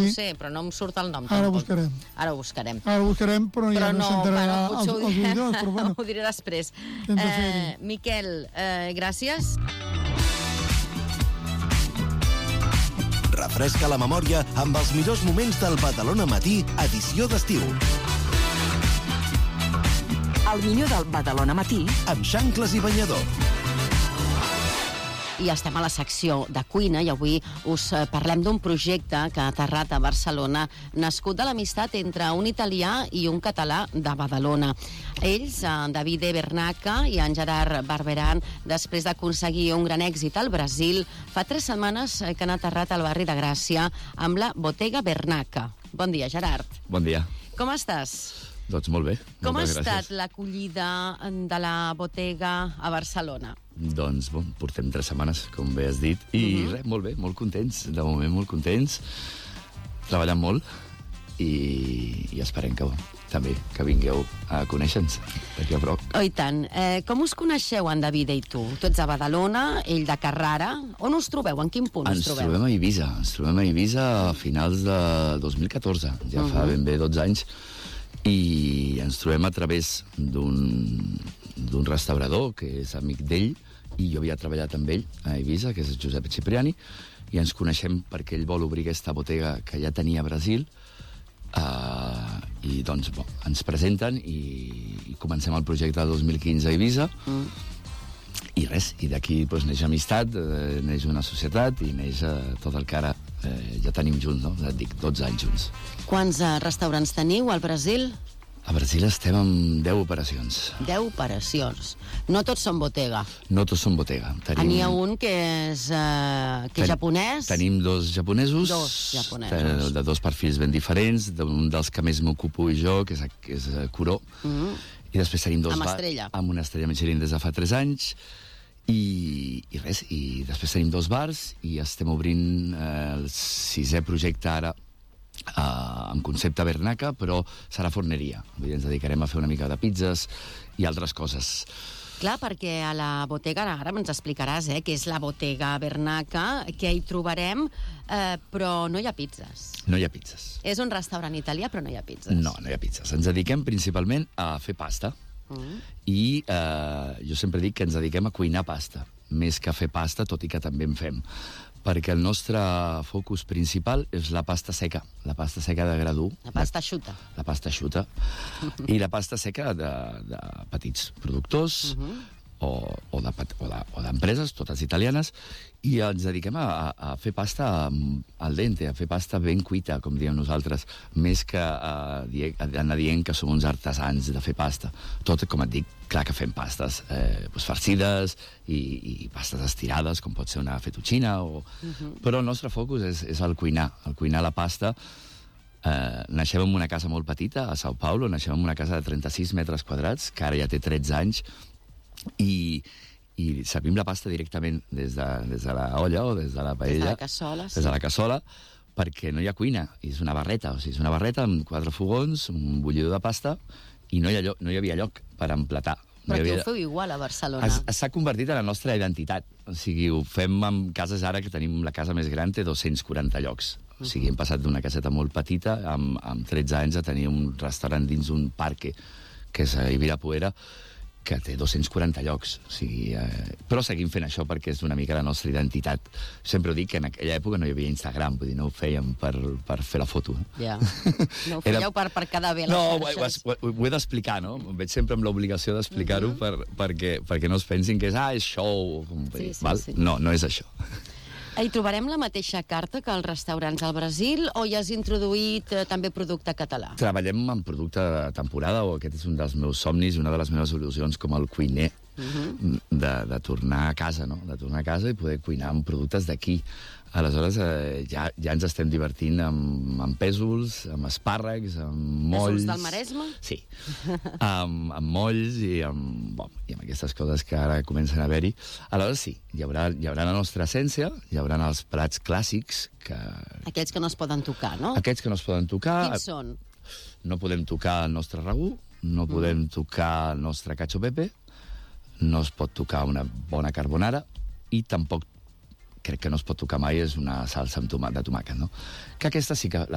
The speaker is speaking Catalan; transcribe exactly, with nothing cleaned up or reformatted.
ho sé, però no em surt el nom. Ara ho buscarem. Ara ho buscarem. Ara ho buscarem, però, però ja no, no s'entrarà bueno, als, als oïdors, però bueno. Ho diré després. Eh, Miquel, eh, gràcies. Refresca la memòria amb els millors moments del Badalona Matí, edició d'estiu. El millor del Badalona Matí amb xancles i banyador. I estem a la secció de cuina i avui us parlem d'un projecte que ha aterrat a Barcelona, nascut de l'amistat entre un italià i un català de Badalona. Ells, en Davide Bernaca i en Gerard Barberan, després d'aconseguir un gran èxit al Brasil, fa tres setmanes que han aterrat al barri de Gràcia amb la Bottega Bernaca. Bon dia, Gerard. Bon dia. Com estàs? Doncs molt bé. Com ha estat gràcies. l'acollida de la Bottega a Barcelona? Doncs, bon, portem tres setmanes, com bé has dit, i uh-huh. res, molt bé, molt contents, de moment molt contents, treballant molt, i, i esperem que, també, que vingueu a conèixer-nos, d'aquí a prop. Oh, i tant. Eh, com us coneixeu, en Davide i tu? Tu ets a Badalona, ell de Carrara. On us trobeu? En quin punt ens us trobeu? Ens trobem a Eivissa, ens trobem a Eivissa a finals de dos mil catorze, ja uh-huh. fa ben bé dotze anys, i ens trobem a través d'un d'un restaurador que és amic d'ell, i jo havia treballat amb ell a Eivissa, que és Josep Cipriani, i ens coneixem perquè ell vol obrir aquesta botiga que ja tenia a Brasil, uh, i doncs bo, ens presenten i, i comencem el projecte del dos mil quinze a Eivissa, mm. i res, i d'aquí doncs, neix amistat, eh, neix una societat i neix eh, tot el que ara eh, ja tenim junts, no? Et dic, dotze anys junts. Quants uh, restaurants teniu al Brasil? A Brasil estem amb deu operacions. deu operacions. No tots són bottega. No tots són bottega. Tenim... N'hi ha un que és, uh, que és Ten... japonès. Tenim dos japonesos. Dos japonesos. De, de dos perfils ben diferents. Un dels que més m'ocupo jo, que és, que és Curó. Mm-hmm. I després tenim dos... Amb estrella. Amb una estrella Michelin des de fa tres anys. I, i res, i després tenim dos bars i estem obrint eh, el sisè projecte ara Uh, amb concepte Bernaca, però serà forneria. Vull dir, ens dedicarem a fer una mica de pizzas i altres coses. Clar, perquè a la bottega, ara ens explicaràs, eh, que és la Bottega Bernaca, que hi trobarem, eh, però no hi ha pizzas. No hi ha pizzas. És un restaurant italià, però no hi ha pizzas. No, no hi ha pizzas. Ens dediquem principalment a fer pasta. Mm. I eh, jo sempre dic que ens dediquem a cuinar pasta, més que a fer pasta, tot i que també en fem. Perquè el nostre focus principal és la pasta seca, la pasta seca de gra dur. La pasta xuta. La pasta xuta. I la pasta seca de, de petits productors, uh-huh. o, o, de, o, de, o d'empreses, totes italianes, i ens dediquem a, a fer pasta al dente, a fer pasta ben cuita, com diem nosaltres, més que a, a anar dient que som uns artesans de fer pasta. Tot, com et dic, clar que fem pastes eh, doncs farcides i, i pastes estirades, com pot ser una fettuccina, o... uh-huh. però el nostre focus és, és el cuinar, el cuinar la pasta. Eh, naixem en una casa molt petita, a São Paulo, naixem en una casa de trenta-sis metres quadrats, que ara ja té tretze anys, i, i servim la pasta directament des de, des de la olla o des de la paella. Des de la cassola, sí. Des de la cassola, perquè no hi ha cuina, és una barreta, o sigui, és una barreta amb quatre fogons, un bullidor de pasta, i no hi, ha lloc, no hi havia lloc per emplatar. No Però havia... que ho feu igual a Barcelona. S'ha convertit en la nostra identitat. O sigui, ho fem amb cases ara que tenim la casa més gran, té dos-cents quaranta llocs. O sigui, hem passat d'una caseta molt petita, amb, amb tretze anys, a tenir un restaurant dins un parque, que és a Ibirapuera, que té dos-cents quaranta llocs. O sigui, eh... però seguim fent això perquè és una mica la nostra identitat. Sempre ho dic que en aquella època no hi havia Instagram, vull dir, no ho fèiem per, per fer la foto. Ja. No ho fèieu Era... per, per quedar bé a les no, xarxes. No, ho, ho, ho he d'explicar, no? Em veig sempre amb l'obligació d'explicar-ho uh-huh. per, perquè, perquè no es pensin que és, ah, és show. Com sí, sí, val? Sí. No, no és això. Hi trobarem la mateixa carta que als restaurants al Brasil o hi has introduït eh, també producte català? Treballem en producte de temporada, o aquest és un dels meus somnis, una de les meves il·lusions com el cuiner, uh-huh. de, de tornar a casa, no? De tornar a casa i poder cuinar amb productes d'aquí. Aleshores, eh, ja, ja ens estem divertint amb, amb pèsols, amb espàrrecs, amb molls... Pèsols del Maresme? Sí. amb, amb molls i amb, bon, i amb aquestes coses que ara comencen a haver-hi. Aleshores, sí, hi haurà, hi haurà la nostra essència, hi haurà els plats clàssics que... Aquells que no es poden tocar, no? Aquests que no es poden tocar... Quins són? No podem tocar el nostre ragú, no podem mm. tocar el nostre cacio pepe, no es pot tocar una bona carbonara i tampoc crec que no es pot tocar mai és una salsa amb tomàquet, de tomàquet, no? Que aquesta sí que la